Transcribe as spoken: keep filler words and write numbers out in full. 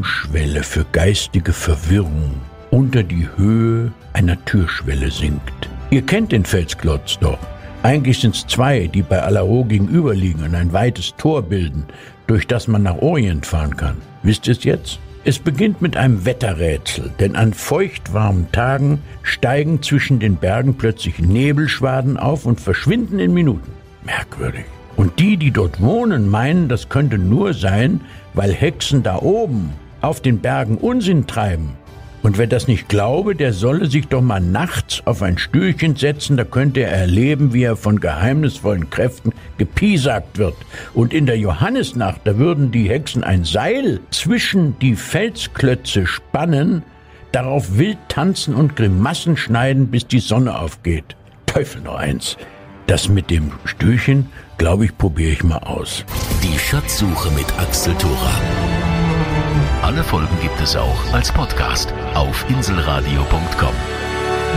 Hemmschwelle für geistige Verwirrung unter die Höhe einer Türschwelle sinkt. Ihr kennt den Felsklotz doch. Eigentlich sind es zwei, die bei Allerau gegenüberliegen und ein weites Tor bilden, durch das man nach Orient fahren kann. Wisst ihr es jetzt? Es beginnt mit einem Wetterrätsel, denn an feuchtwarmen Tagen steigen zwischen den Bergen plötzlich Nebelschwaden auf und verschwinden in Minuten. Merkwürdig. Und die, die dort wohnen, meinen, das könnte nur sein, weil Hexen da oben auf den Bergen Unsinn treiben. Und wer das nicht glaube, der solle sich doch mal nachts auf ein Stühlchen setzen, da könnte er erleben, wie er von geheimnisvollen Kräften gepiesackt wird. Und in der Johannisnacht, da würden die Hexen ein Seil zwischen die Felsklötze spannen, darauf wild tanzen und Grimassen schneiden, bis die Sonne aufgeht. Teufel noch eins. Das mit dem Stühlchen, glaube ich, probiere ich mal aus. Die Schatzsuche mit Axel Thora. Alle Folgen gibt es auch als Podcast auf inselradio punkt com.